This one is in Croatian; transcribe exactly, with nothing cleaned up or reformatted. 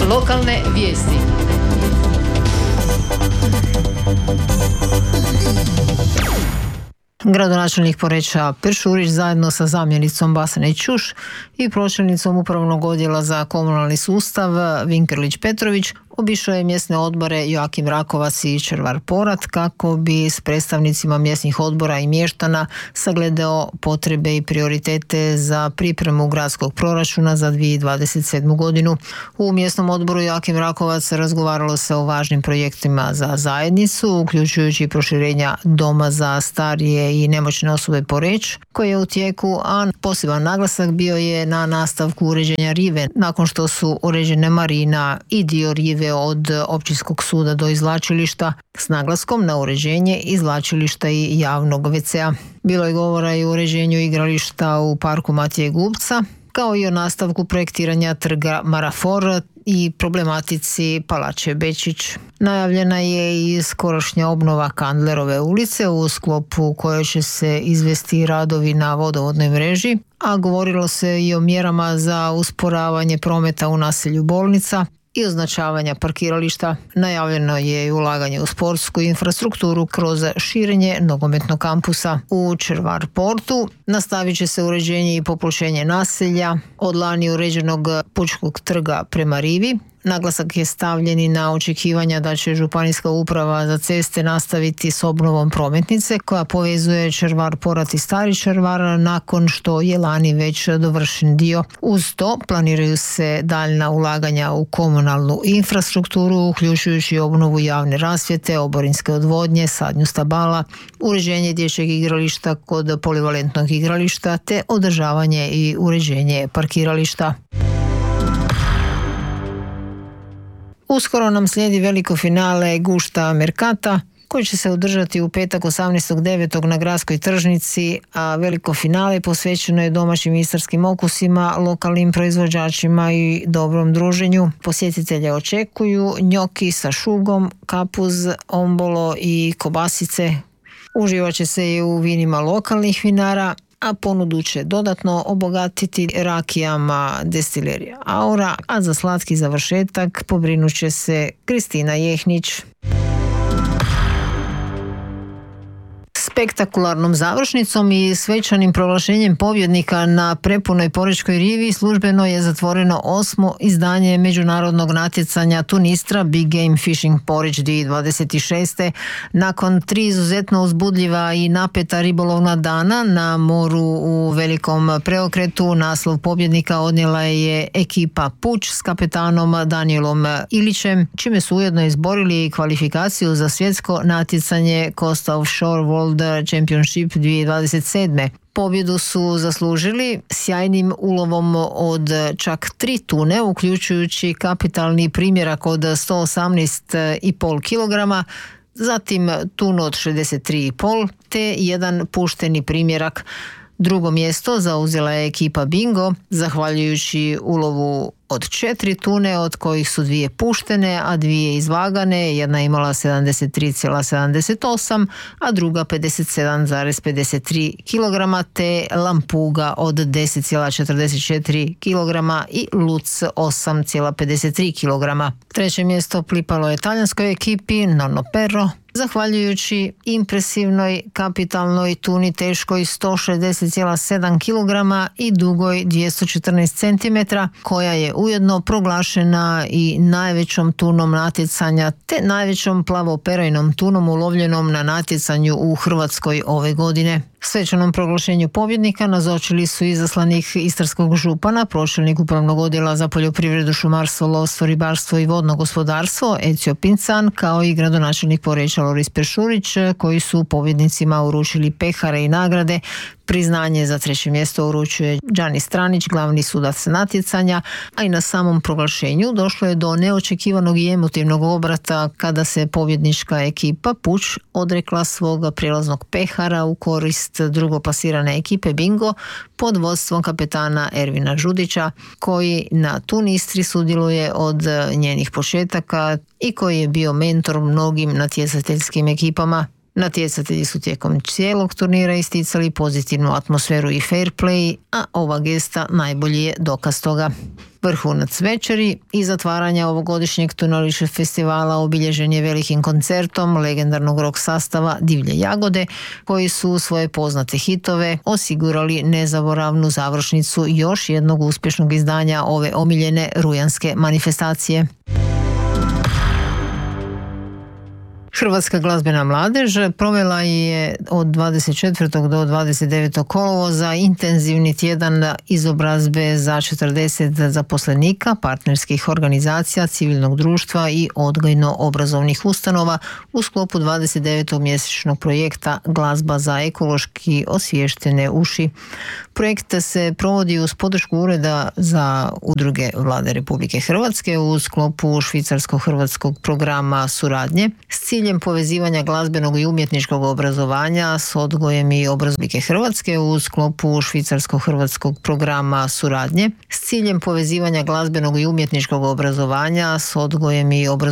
Lokalne vijesti. Gradonačelnik Poreča Peršurić zajedno sa zamjenicom Basane Ćuš i pročelnicom Upravnog odjela za komunalni sustav Vinkerlić Petrović obišao je mjesne odbore Joakim Rakovac i Červar Porat kako bi s predstavnicima mjesnih odbora i mještana sagledao potrebe i prioritete za pripremu gradskog proračuna za dvije tisuće dvadeset sedmu. godinu. U mjesnom odboru Joakim Rakovac razgovaralo se o važnim projektima za zajednicu, uključujući proširenja doma za starije i nemoćne osobe Poreč, koji je u tijeku, a poseban naglasak bio je na nastavku uređenja rive, nakon što su uređene marina i dio rive od općinskog suda do izvlačilišta, s naglaskom na uređenje izvlačilišta i javnog ve ce a. Bilo je govora i o uređenju igrališta u parku Matije Gubca, kao i o nastavku projektiranja trga Marafor i problematici Palače Bečić. Najavljena je i skorošnja obnova Kandlerove ulice, u sklopu koje će se izvesti radovi na vodovodnoj mreži, a govorilo se i o mjerama za usporavanje prometa u naselju Bolnica i označavanja parkirališta. Najavljeno je i ulaganje u sportsku infrastrukturu kroz širenje nogometnog kampusa. U Červar Portu nastavit će se uređenje i popločenje naselja od lani uređenog Pučkog trga prema rivi. Naglasak je stavljen i na očekivanja da će Županijska uprava za ceste nastaviti s obnovom prometnice koja povezuje Červar Porat i Stari Červar nakon što je lani već dovršen dio. Uz to planiraju se daljna ulaganja u komunalnu infrastrukturu, uključujući obnovu javne rasvjete, oborinske odvodnje, sadnju stabala, uređenje dječjeg igrališta kod polivalentnog igrališta te održavanje i uređenje parkirališta. Uskoro nam slijedi veliko finale Gušta Merkata, koji će se održati u petak osamnaestog devetog na gradskoj tržnici, a veliko finale posvećeno je domaćim istarskim okusima, lokalnim proizvođačima i dobrom druženju. Posjetitelje očekuju njoki sa šugom, kapuz, ombolo i kobasice. Uživat će se i u vinima lokalnih vinara, a ponudu će dodatno obogatiti rakijama destilerija Aura, a za slatki završetak pobrinut će se Kristina Jehnić. Spektakularnom završnicom i svečanim proglašenjem pobjednika na prepunoj Porečkoj rivi službeno je zatvoreno osmo izdanje međunarodnog natjecanja Tunistra Big Game Fishing Poreč dvije tisuće dvadeset šeste. Nakon tri izuzetno uzbudljiva i napeta ribolovna dana na moru u velikom preokretu, naslov pobjednika odnijela je ekipa Puč s kapetanom Danielom Ilićem, čime su ujedno izborili kvalifikaciju za svjetsko natjecanje Coast of Shore World Championship dvije tisuće dvadeset sedme. Pobjedu su zaslužili sjajnim ulovom od čak tri tune, uključujući kapitalni primjerak od sto osamnaest i pol kilograma, zatim tunu od šezdeset tri i pol te jedan pušteni primjerak. Drugo mjesto zauzela je ekipa Bingo, zahvaljujući ulovu od četiri tune, od kojih su dvije puštene, a dvije izvagane. Jedna imala sedamdeset tri zarez sedamdeset osam, a druga pedeset sedam zarez pedeset tri kilograma, te lampuga od deset zarez četrdeset četiri kilograma i luc osam zarez pedeset tri kilograma. Treće mjesto pripalo je talijanskoj ekipi Nonno Perro, zahvaljujući impresivnoj kapitalnoj tuni teškoj sto šezdeset zarez sedam kilograma i dugoj dvjesto četrnaest centimetara, koja je ujedno proglašena i najvećom tunom natjecanja te najvećom plavoperajnom tunom ulovljenom na natjecanju u Hrvatskoj ove godine. Svečanom proglašenju pobjednika nazočili su izaslanik istarskog župana, pročelnik Upravnog odjela za poljoprivredu, šumarstvo, lovstvo, ribarstvo i vodno gospodarstvo Ezio Pincan, kao i gradonačelnik Poreča Loris Peršurić, koji su pobjednicima uručili pehare i nagrade. Priznanje za treće mjesto uručuje Đani Stranić, glavni sudac natjecanja, a i na samom proglašenju došlo je do neočekivanog i emotivnog obrata kada se pobjednička ekipa Puč odrekla svog prijelaznog pehara u korist drugoplasirane ekipe Bingo pod vodstvom kapetana Ervina Žudića, koji na Tunistri sudjeluje od njenih početaka i koji je bio mentor mnogim natjecateljskim ekipama. Natjecatelji su tijekom cijelog turnira isticali pozitivnu atmosferu i fair play, a ova gesta najbolji je dokaz toga. Vrhunac večeri i zatvaranja ovogodišnjeg Tunališe festivala obilježen je velikim koncertom legendarnog rock sastava Divlje jagode, koji su svoje poznate hitove osigurali nezaboravnu završnicu još jednog uspješnog izdanja ove omiljene rujanske manifestacije. Hrvatska glazbena mladež provela je od dvadeset četvrtog do dvadeset devetog kolovoza intenzivni tjedan izobrazbe za četrdeset zaposlenika, partnerskih organizacija, civilnog društva i odgojno-obrazovnih ustanova u sklopu dvadeset devetog mjesečnog projekta Glazba za ekološki osviještene uši. Projekt se provodi uz podršku Ureda za udruge Vlade Republike Hrvatske u sklopu švicarsko-hrvatskog programa suradnje s ciljem povezivanja glazbenog i umjetničkog obrazovanja s odgojem i obrazovanja Hrvatske u sklopu švicarsko-hrvatskog programa suradnje s ciljem povezivanja glazbenog i umjetničkog obrazovanja s odgojem i obrazovanja